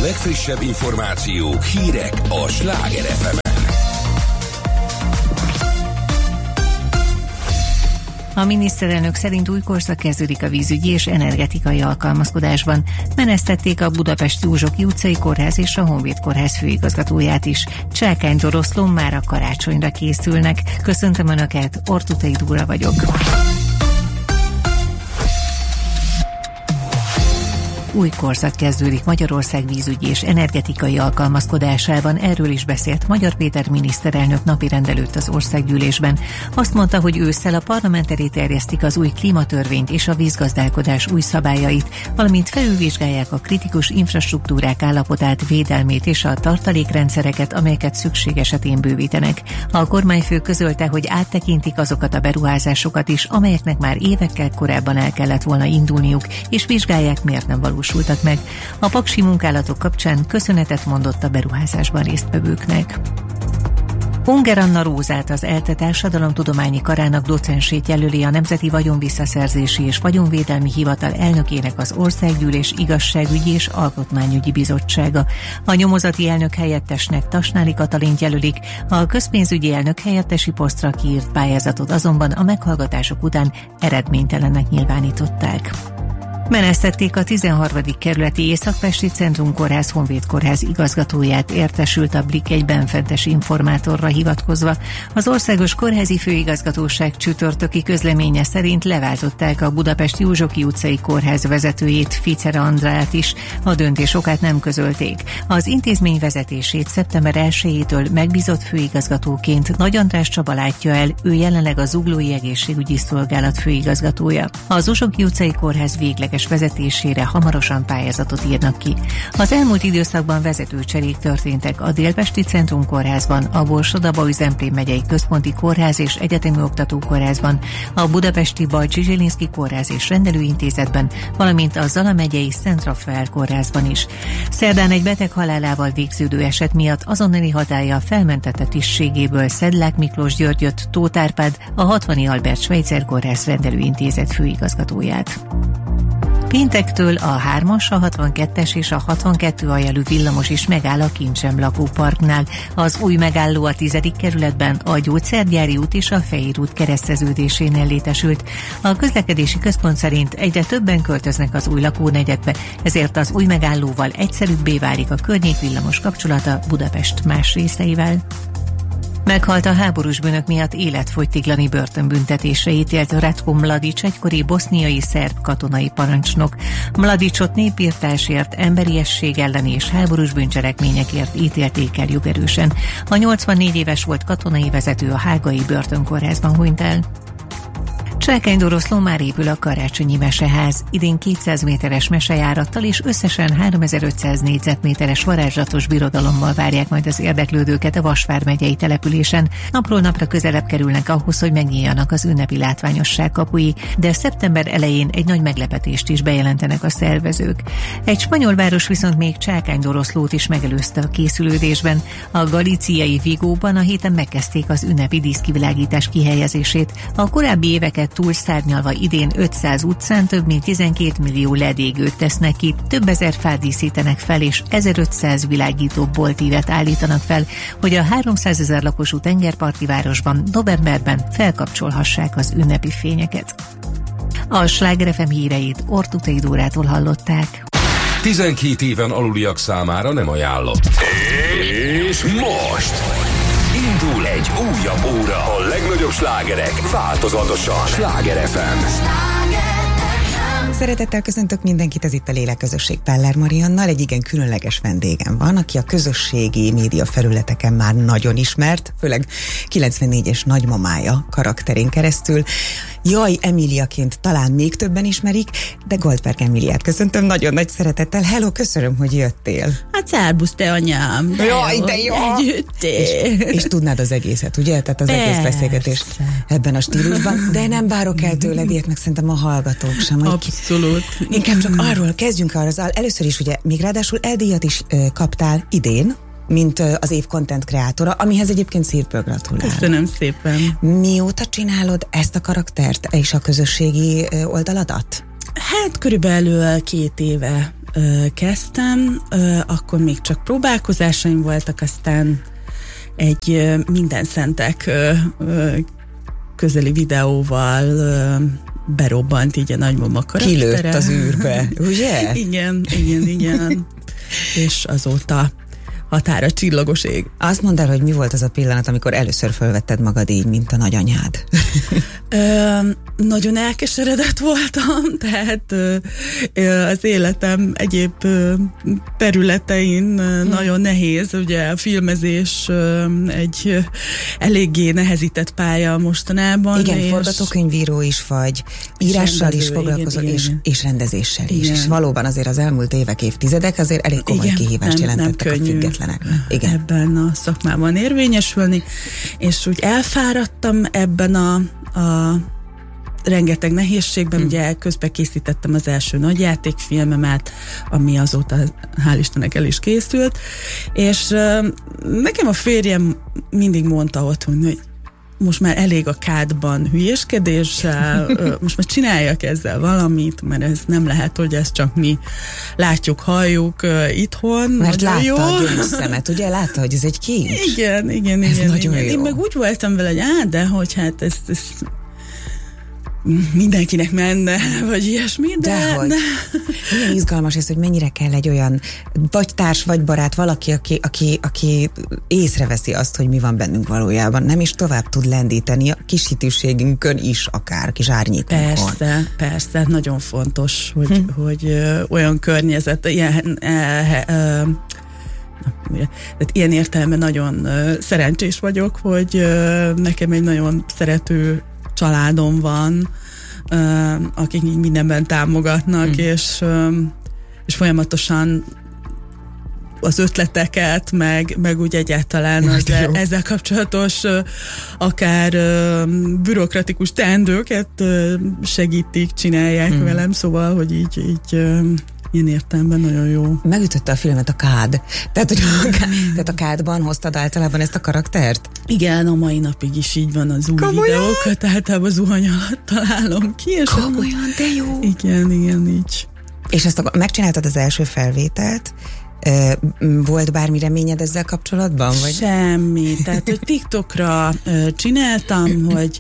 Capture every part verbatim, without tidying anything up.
legfrissebb információk, hírek a Sláger ef emen. A miniszterelnök szerint új korszak kezdődik a vízügyi és energetikai alkalmazkodásban. Menesztették a Budapesti József utcai kórház és a Honvéd kórház főigazgatóját is. Csákány Doroszlón már a karácsonyra készülnek. Köszöntöm Önöket, Ortuthey Dóra vagyok. Új korszak kezdődik Magyarország vízügyi és energetikai alkalmazkodásában, erről is beszélt Magyar Péter miniszterelnök napirend előtt az országgyűlésben. Azt mondta, hogy ősszel a parlament elé terjesztik az új klímatörvényt és a vízgazdálkodás új szabályait, valamint felülvizsgálják a kritikus infrastruktúrák állapotát, védelmét és a tartalékrendszereket, amelyeket szükség esetén bővítenek. A kormányfő közölte, hogy áttekintik azokat a beruházásokat is, amelyeknek már évekkel korábban el kellett volna indulniuk, és vizsgálják, miért nem valósultak meg. A paksi munkálatok kapcsán köszönetet mondott a beruházásban résztvevőknek. Unger Anna Rózát, az ELTE Társadalomtudományi Karának docensét jelöli a Nemzeti Vagyonvisszaszerzési és Vagyonvédelmi Hivatal elnökének az Országgyűlés Igazságügyi és Alkotmányügyi Bizottsága. A nyomozati elnök helyettesnek Tasnáli Katalint jelölik, a közpénzügyi elnök helyettesi posztra kiírt pályázatot azonban a meghallgatások után eredménytelennek nyilvánították. Menesztették a tizenharmadik kerületi Észak-Pesti Centrumkórház Honvéd kórház igazgatóját, értesült a Blik egy benfentes informátorra hivatkozva. Az Országos Kórházi Főigazgatóság csütörtöki közleménye szerint leváltották a Budapesti József utcai kórház vezetőjét, Ficera Andrát is. A döntés okát nem közölték. Az intézmény vezetését szeptember elsejétől megbízott főigazgatóként Nagy András Csaba látja el, ő jelenleg a Zuglói Egészségügyi Szolgálat főigazgatója. Az József utcai kórház végleges vezetésére hamarosan pályázatot írnak ki. Az elmúlt időszakban vezetőcserék történtek a Délpesti Centrumkórházban, a Borsod-Abaúj-Zemplén megyei Központi Kórház és Egyetemi Oktatókórházban, a budapesti Bajcsy-Zsilinszky Kórház és Rendelőintézetben, valamint a Zala megyei Szent Rafael Kórházban is. Szerdán egy beteg halálával végződő eset miatt azonnali hatállyal felmentette tisztségéből Szedlák Miklós Györgyöt, Tóth Árpád, a hatvani Albert Schweitzer Kórház Rendelőintézet főigazgatóját. Péntektől a hármas, a hatvankettes és a hatvankettő aljelű villamos is megáll a Kincsem lakóparknál. Az új megálló a tizedik kerületben, a Gyógyszergyári út és a Fehér út kereszteződésénél létesült. A közlekedési központ szerint egyre többen költöznek az új lakónegyedbe, ezért az új megállóval egyszerűbbé válik a környék villamos kapcsolata Budapest más részeivel. Meghalt a háborús bűnök miatt életfogytiglani börtönbüntetésre ítélt Ratko Mladic, egykori boszniai szerb katonai parancsnok. Mladicsot népirtásért, emberiesség elleni és háborús bűncselekményekért ítélték el jogerősen. A nyolcvannégy éves volt katonai vezető, a hágai börtönkórházban hunyt el. Csákány Doroszlón már épül a karácsonyi meseház. Idén kétszáz méteres mesejárattal és összesen háromezer-ötszáz négyzetméteres varázslatos birodalommal várják majd az érdeklődőket a Vasvár megyei településen. Napról napra közelebb kerülnek ahhoz, hogy megnyíljanak az ünnepi látványosság kapui, de szeptember elején egy nagy meglepetést is bejelentenek a szervezők. Egy spanyol város viszont még Csákány Doroszlót is megelőzte a készülődésben. A galíciai Vigóban a héten megkezdték az ünnepi díszkivilágítás kihelyezését. A korábbi éveket túlszárnyalva idén ötszáz utcán több mint tizenkét millió ledégőt tesznek ki, több ezer fát díszítenek fel, és ezerötszáz világító boltívet állítanak fel, hogy a háromszázezer lakosú tengerparti városban novemberben felkapcsolhassák az ünnepi fényeket. A Sláger ef em híreit Ortuthey Dórától hallották. tizenkét éven aluliak számára nem ajánlott. És most indul egy újabb óra. A legnagyobb slágerek változatosan. Sláger ef em. Szeretettel köszöntök mindenkit, ez itt a Lélek Közösség Peller Mariannal. Egy igen különleges vendégem van, aki a közösségi média felületeken már nagyon ismert, főleg kilencvennégyes nagymamája karakterén keresztül. Jaj, Emíliaként talán még többen ismerik, de Goldberg Emíliát köszöntöm nagyon nagy szeretettel. Hello, köszönöm, hogy jöttél. Hát szerbusz, te anyám. Jaj, de jó! És, és tudnád az egészet, ugye? Tehát az Persze. egész beszélgetés ebben a stílusban. De nem várok el tőled ilyet, meg szerintem a hallgatók sem. Abszolút. Inkább csak arról kezdjünk arra. Először is ugye, még ráadásul eldíjat is ö, kaptál idén, mint az év content kreátora, amihez egyébként szívből gratulálok. Köszönöm szépen. Mióta csinálod ezt a karaktert és a közösségi oldaladat? Hát körülbelül két éve ö, kezdtem, ö, akkor még csak próbálkozásaim voltak, aztán egy ö, Minden Szentek ö, ö, közeli videóval ö, berobbant így a nagymama karaktere. Kilőtt az űrbe, ugye? Igen, igen, igen. És azóta határa csillagos ég. Azt mondd el, hogy mi volt az a pillanat, amikor először fölvetted magad így, mint a nagyanyád? Ö, nagyon elkeseredett voltam, tehát ö, az életem egyéb ö, területein ö, hmm. nagyon nehéz, ugye a filmezés ö, egy ö, eléggé nehezített pálya mostanában. Igen, és forgatókönyvíró is vagy, írással is foglalkozol, igen, és, igen. és rendezéssel igen. is. És valóban azért az elmúlt évek, évtizedek azért elég komoly igen, kihívást nem, jelentettek nem a függetleneknek. Igen. Ebben a szakmában érvényesülni, és úgy elfáradtam ebben a, a rengeteg nehézségben, hmm. ugye közben készítettem az első nagyjátékfilmemet, ami azóta hál' Istennek el is készült, és uh, nekem a férjem mindig mondta otthon, hogy most már elég a kádban hülyéskedéssel, most már csináljak ezzel valamit, mert ez nem lehet, hogy ezt csak mi látjuk, halljuk uh, itthon. Mert látta jó. a gyöngyszemet, ugye? Látta, hogy ez egy kincs. Igen, igen, ez igen. nagyon igen. jó. Én meg úgy voltam vele, hogy á, de hogy hát ez, ez mindenkinek menne, vagy ilyesmi, de... Dehogy. De... Milyen izgalmas ez, hogy mennyire kell egy olyan vagy társ, vagy barát, valaki, aki, aki, aki észreveszi azt, hogy mi van bennünk valójában, nem is tovább tud lendíteni a kis hitűségünkön is, akár kis árnyékunkon. Persze, persze, nagyon fontos, hogy, hm. hogy ö, olyan környezet, ilyen... E, e, e, Tehát ilyen értelemben nagyon ö, szerencsés vagyok, hogy ö, nekem egy nagyon szerető családom van, ö, akik mindenben támogatnak, mm. és, ö, és folyamatosan az ötleteket, meg, meg úgy egyáltalán az e, ezzel kapcsolatos ö, akár ö, bürokratikus teendőket ö, segítik, csinálják mm. velem, szóval, hogy így, így ö, ilyen értelemben nagyon jó. Megütötte a filmet a kád. Tehát, hogy a, tehát a kádban hoztad általában ezt a karaktert? Igen, a mai napig is így van az új Komolyan? videókat, általában zuhany alatt találom ki. És Komolyan, de jó! Igen, igen, így. És ezt a, megcsináltad az első felvételt, volt bármi reményed ezzel kapcsolatban? Vagy? Semmi. Tehát, hogy TikTokra csináltam, hogy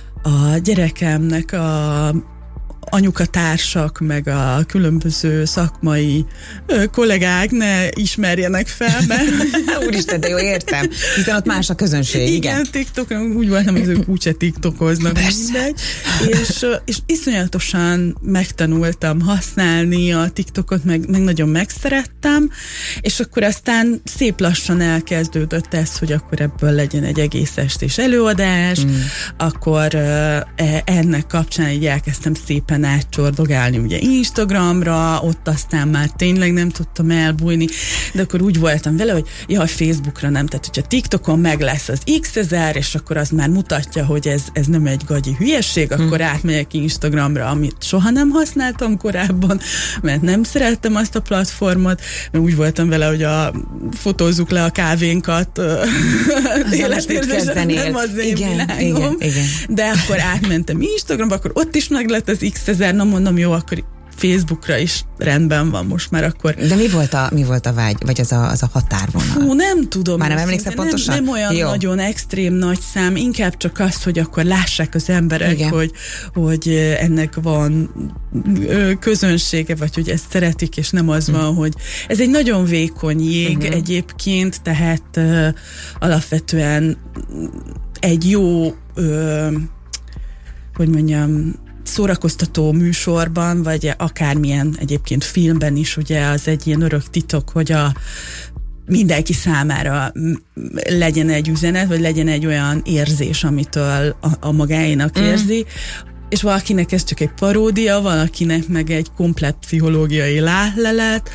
a gyerekemnek a anyukatársak, meg a különböző szakmai ö, kollégák ne ismerjenek fel, mert... Úristen, de jó, értem. Hiszen ott más a közönség, igen. Igen, TikTokon úgy voltam, hogy ők úgyse tiktokoznak, mindegy. És, és iszonyatosan megtanultam használni a TikTokot, meg, meg nagyon megszerettem, és akkor aztán szép lassan elkezdődött ez, hogy akkor ebből legyen egy egész estés előadás, mm. akkor ö, ennek kapcsán így elkezdtem szépen átcsordogálni ugye Instagramra, ott aztán már tényleg nem tudtam elbújni, de akkor úgy voltam vele, hogy jaj, Facebookra nem, tehát hogyha TikTokon meg lesz az x ezer, és akkor az már mutatja, hogy ez, ez nem egy gagyi hülyeség, akkor hmm. átmegyek Instagramra, amit soha nem használtam korábban, mert nem szerettem azt a platformot, mert úgy voltam vele, hogy a, fotózzuk le a kávénkat életérzésre, nem az én igen, világom. Igen, igen. De akkor átmentem Instagramba, akkor ott is meg lett az x ezer, na mondom, jó, akkor Facebookra is rendben van most már akkor. De mi volt a, mi volt a vágy, vagy az a, az a határvonal? Hú, nem tudom. Már nem emlékszel pontosan? Nem, nem olyan jó. Nagyon extrém nagy szám, inkább csak az, hogy akkor lássák az emberek, hogy, hogy ennek van közönsége, vagy hogy ezt szeretik, és nem az hm. van, hogy ez egy nagyon vékony jég uh-huh. egyébként, tehát uh, alapvetően egy jó uh, hogy mondjam, szórakoztató műsorban, vagy akármilyen egyébként filmben is, ugye az egy ilyen örök titok, hogy a mindenki számára legyen egy üzenet, vagy legyen egy olyan érzés, amitől a, a magáénak mm. érzi, és valakinek ez csak egy paródia, valakinek meg egy komplett pszichológiai lálelet,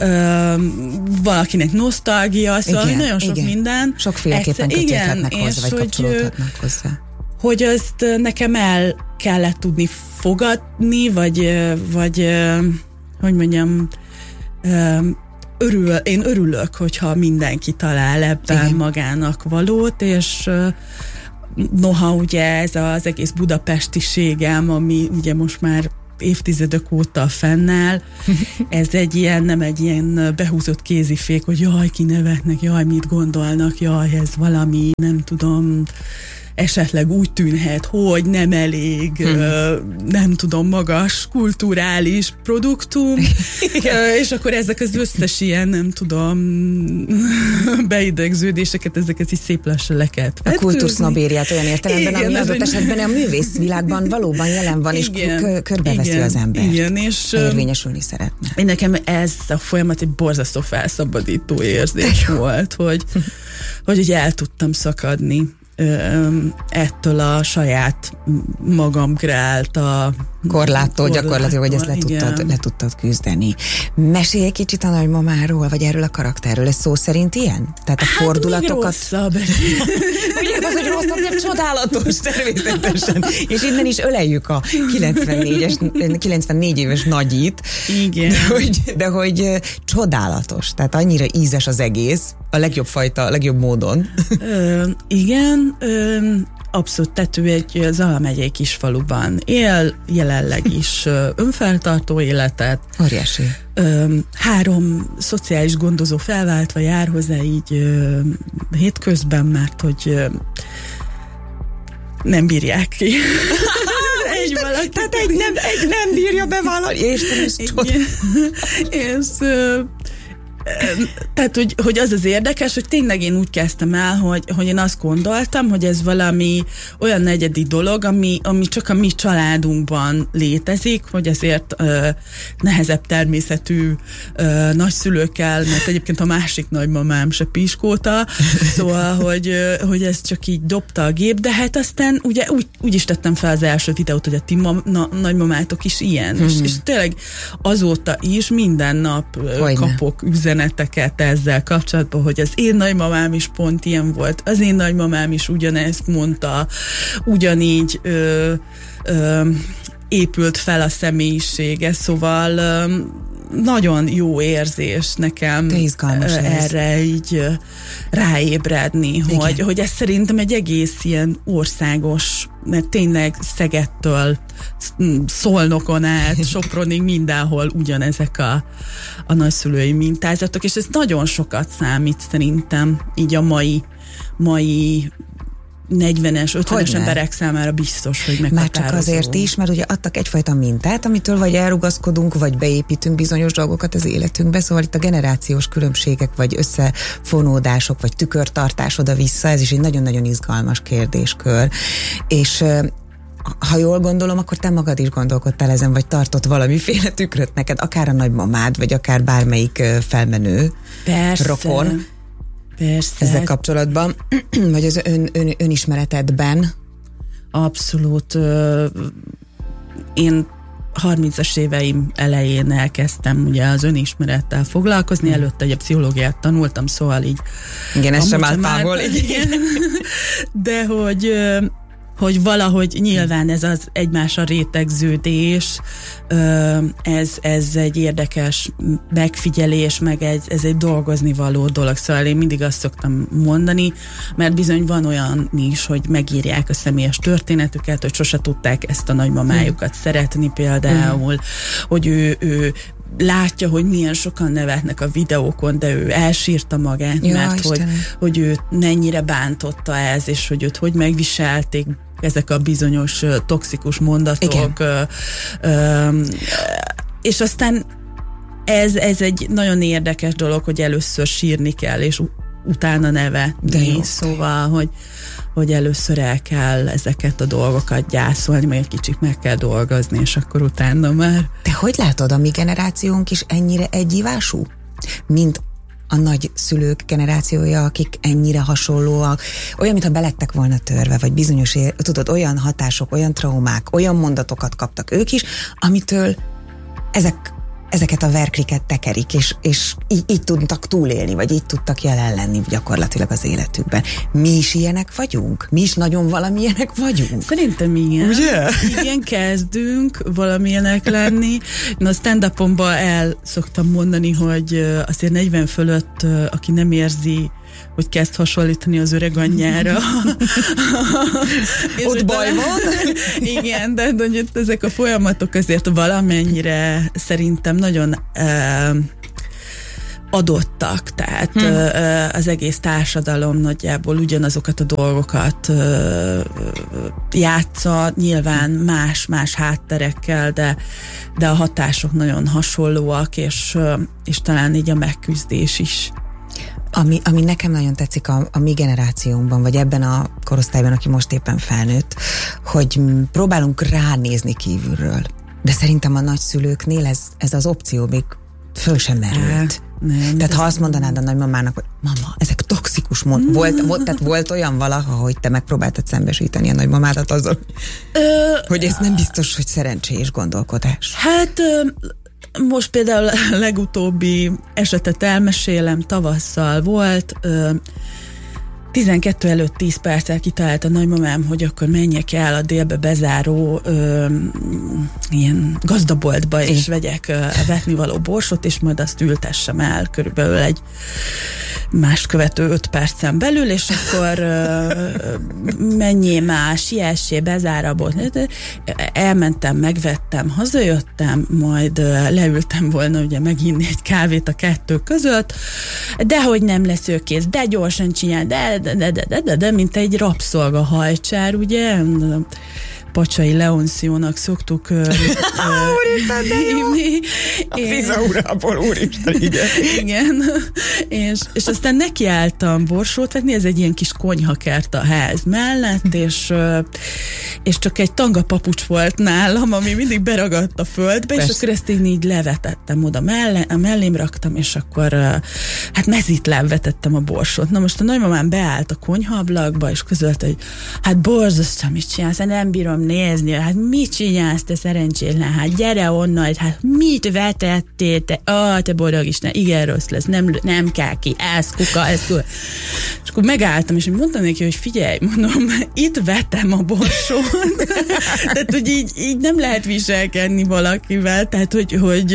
valakinek nosztalgia, szóval igen, nagyon sok igen. minden. Sokféleképpen kötődhetnek hozzá, vagy kapcsolódhatnak hozzá. Hogy azt nekem el kellett tudni fogadni, vagy, vagy hogy mondjam, örül, én örülök, hogyha mindenki talál ebben igen. magának valót, és noha ugye ez az egész budapestiségem, ami ugye most már évtizedek óta fennáll. Ez egy ilyen, nem egy ilyen behúzott kézifék, hogy jaj, kinevetnek, jaj, mit gondolnak, jaj, ez valami, nem tudom, esetleg úgy tűnhet, hogy nem elég, hmm. ö, nem tudom, magas kulturális produktum, és akkor ezek az összes ilyen, nem tudom, beidegződéseket, ezeket is szép lassan le kell A kultúrsznobériát olyan értelemben, igen, ami adott esetben a művészvilágban valóban jelen van, igen, és körbeveszi igen, az embert. Igen, és érvényesülni szeretne. Én nekem ez a folyamat egy borzasztó felszabadító érzés volt, hogy, hogy így el tudtam szakadni ettől a saját magam kreált a korláttól, gyakorlatilag, hogy ezt le tudtad, le tudtad küzdeni. Mesélj egy kicsit a nagymamáról, vagy erről a karakterről, ez szó szerint ilyen? Tehát a hát fordulatokat... rosszabb. Ugye az, hogy rosszabb, nem csodálatos, természetesen. És innen is öleljük a kilencvennégyes, kilencvennégy éves nagyit. Igen. De hogy, de hogy csodálatos, tehát annyira ízes az egész, a legjobb fajta, a legjobb módon. Ö, igen, ö, abszolút, tehát ő egy Zala megyei kisfaluban él, jelenleg is önfeltartó életet. Óriási. Ö, három szociális gondozó felváltva jár hozzá így ö, hétközben, mert hogy ö, nem bírják ki. egy valaki. Tehát egy nem, egy nem bírja bevállalni. És, és ö, tehát, hogy, hogy az az érdekes, hogy tényleg én úgy kezdtem el, hogy, hogy én azt gondoltam, hogy ez valami olyan negyedi dolog, ami, ami csak a mi családunkban létezik, hogy ezért ö, nehezebb természetű ö, nagyszülőkkel, mert egyébként a másik nagymamám se piskóta, szóval, hogy, ö, hogy ez csak így dobta a gép, de hát aztán ugye úgy, úgy is tettem fel az első videót, hogy a ti ma, na, nagymamátok is ilyen, mm-hmm. és, és tényleg azóta is minden nap ö, kapok üzenet üzeneteket ezzel kapcsolatban, hogy az én nagymamám is pont ilyen volt, az én nagymamám is ugyanezt mondta, ugyanígy ö, ö, épült fel a személyisége, szóval ö, nagyon jó érzés nekem erre így ráébredni, hogy, hogy ez szerintem egy egész ilyen országos, mert tényleg Szegettől Szolnokon át, Sopronig mindenhol ugyanezek a, a nagyszülői mintázatok, és ez nagyon sokat számít szerintem így a mai, mai negyvenes, ötvenes emberek számára biztos, hogy meghatározó. Már csak azért is, mert ugye adtak egyfajta mintát, amitől vagy elrugaszkodunk, vagy beépítünk bizonyos dolgokat az életünkbe, szóval itt a generációs különbségek, vagy összefonódások, vagy tükörtartás oda-vissza, ez is egy nagyon-nagyon izgalmas kérdéskör. És ha jól gondolom, akkor te magad is gondolkodtál ezen, vagy tartott valamiféle tükröt neked, akár a nagymamád, vagy akár bármelyik felmenő Persze. rokon. Persze. Ezzel kapcsolatban, vagy az ön, ön, önismeretedben? Abszolút. Én harmincas éveim elején elkezdtem ugye az önismerettel foglalkozni, hmm. előtte egy pszichológiát tanultam, szóval így... Igen, ez sem állt távol. De hogy... hogy valahogy nyilván ez az egymásra rétegződés, ez, ez egy érdekes megfigyelés, meg ez, ez egy dolgozni való dolog. Szóval én mindig azt szoktam mondani, mert bizony van olyan is, hogy megírják a személyes történetüket, hogy sose tudták ezt a nagymamájukat hmm. szeretni például, hmm. hogy ő, ő látja, hogy milyen sokan nevetnek a videókon, de ő elsírta magát, ja, mert hogy, hogy őt mennyire bántotta ez, és hogy őt hogy megviselték ezek a bizonyos uh, toxikus mondatok. Uh, uh, és aztán ez, ez egy nagyon érdekes dolog, hogy először sírni kell, és u- utána nevetni. Szóval, hogy, hogy először el kell ezeket a dolgokat gyászolni, meg egy kicsit meg kell dolgozni, és akkor utána már... Te hogy látod, a mi generációnk is ennyire egyívású? Mint a nagyszülők generációja, akik ennyire hasonlóak, olyan, mintha belettek volna törve, vagy bizonyos, tudod, olyan hatások, olyan traumák, olyan mondatokat kaptak ők is, amitől ezek, ezeket a verkliket tekerik, és, és így, így tudtak túlélni, vagy így tudtak jelen lenni gyakorlatilag az életükben. Mi is ilyenek vagyunk? Mi is nagyon valamilyenek vagyunk? Szerintem igen. Ugye? Igen, kezdünk valamilyenek lenni. Én a stand-upomban el szoktam mondani, hogy azért negyven fölött, aki nem érzi hogy kezd hasonlítani az öreg anyjára. Ott baj van. Igen, de hogy ezek a folyamatok azért valamennyire szerintem nagyon uh, adottak, tehát hmm. uh, az egész társadalom nagyjából ugyanazokat a dolgokat uh, játsza, nyilván más-más hátterekkel, de, de a hatások nagyon hasonlóak, és, uh, és talán így a megküzdés is. Ami, ami nekem nagyon tetszik a, a mi generációnkban, vagy ebben a korosztályban, aki most éppen felnőtt, hogy próbálunk ránézni kívülről. De szerintem a nagyszülőknél ez, ez az opció még föl sem merült. Nem, tehát ha azt mondanád a nagymamának, hogy mama, ezek toxikus mond, mm. volt, volt, tehát volt olyan valaha, hogy te megpróbáltad szembesíteni a nagymamádat azzal, Ö, hogy ez nem biztos, hogy szerencsés gondolkodás. Hát most például a legutóbbi esetet elmesélem, tavasszal volt, tizenkettő előtt tíz perccel kitalált a nagymamám, hogy akkor menjek el a délbe bezáró ö, ilyen gazdaboltba, és vegyek ö, vetnivaló borsot, és majd azt ültessem el körülbelül egy mást követő öt percen belül, és akkor ö, menjél már, siessé, bezár a bolt. Elmentem, megvettem, hazajöttem, majd ö, leültem volna ugye meginni egy kávét a kettő között, de hogy nem lesz ő kész, de gyorsan csinál, de De, de, de, de, de, de, mint egy rabszolga hajcsár, ugye? Pacsai Leonciónak szoktuk uh, úristen, de hívni. A Fizaurából, úristen, igen. Igen. És, és aztán nekiálltam borsót venni, ez egy ilyen kis konyhakert a ház mellett, és, és csak egy tanga papucs volt nálam, ami mindig beragadt a földbe, Persze. és akkor ezt én így levetettem oda mellé, mellém raktam, és akkor hát mezítláb vetettem a borsót. Na most a nagymamám beállt a konyhaablakba, és közölte, hogy hát borzasztó, mit csinálsz, nem bírom nézni, hát mit csinálsz, te szerencsétlen, hát gyere onnan, hát mit vetettél, te, ó, te boldog Isten, igen rossz lesz, nem, nem kell ki, ez kuka, ez kuka. És akkor megálltam, és mondtam neki, hogy figyelj, mondom, itt vetem a borsót. Tehát, hogy így, így nem lehet viselkedni valakivel, tehát, hogy, hogy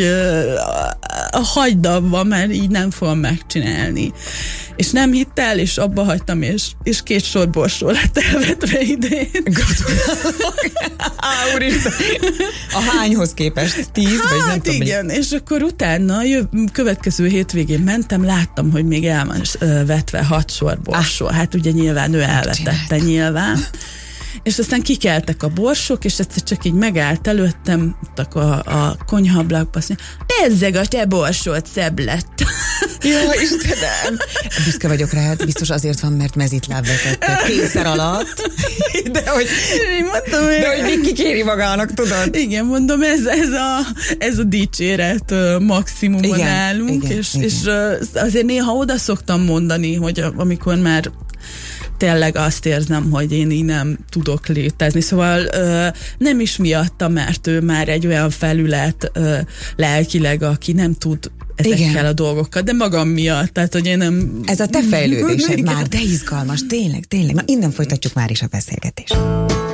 uh, hagyd abba, mert így nem fogom megcsinálni. És nem hitt el, és abba hagytam, és, és két sor borsó lett elvetve idén. Gratulálok! Á, úristen! A hányhoz képest? Tíz? Hát vagy nem tudom, igen, hogy... és akkor utána jöv, következő hétvégén mentem, láttam, hogy még el van vetve hat sor borsó. Ah, hát ugye nyilván ő elvetette nyilván. És aztán kikeltek a borsok, és egyszer csak így megállt előttem, a, a konyhaablakba, azt mondja, bezzeg a te borsót szebb lett. Jó, Istenem! Büszke vagyok rá, biztos azért van, mert mezitláb vetette kényszer alatt. De hogy, mondtam, de hogy még kikéri magának, tudod? Igen, mondom, ez, ez, a, ez a dicséret maximumon igen, állunk, igen, és, igen. és azért néha oda szoktam mondani, hogy amikor már tényleg azt érzem, hogy én így nem tudok létezni. Szóval ö, nem is miatta, mert ő már egy olyan felület ö, lelkileg, aki nem tud ezekkel igen. a dolgokkal, de magam miatt, tehát, hogy én nem... Ez a te fejlődésed már, de izgalmas, tényleg, tényleg. Na, innen folytatjuk már is a beszélgetést.